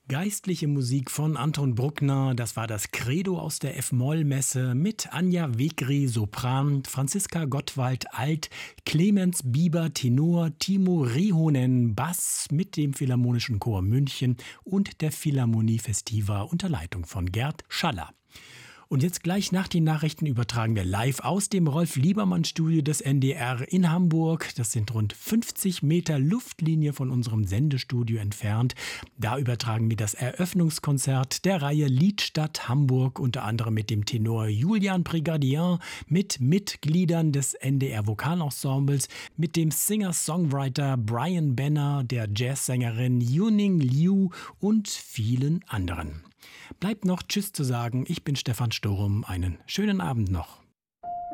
Geistliche Musik von Anton Bruckner, das war das Credo aus der F-Moll-Messe mit Anja Wegri, Sopran, Franziska Gottwald, Alt, Clemens Bieber, Tenor, Timo Rehonen, Bass mit dem Philharmonischen Chor München und der Philharmonie Festiva unter Leitung von Gerd Schaller. Und jetzt gleich nach den Nachrichten übertragen wir live aus dem Rolf-Liebermann-Studio des NDR in Hamburg. Das sind rund 50 Meter Luftlinie von unserem Sendestudio entfernt. Da übertragen wir das Eröffnungskonzert der Reihe Liedstadt Hamburg, unter anderem mit dem Tenor Julian Brigadier, mit Mitgliedern des NDR-Vokalensembles, mit dem Singer-Songwriter Brian Benner, der Jazzsängerin Yuning Liu und vielen anderen. Bleibt noch Tschüss zu sagen. Ich bin Stefan Sturm. Einen schönen Abend noch.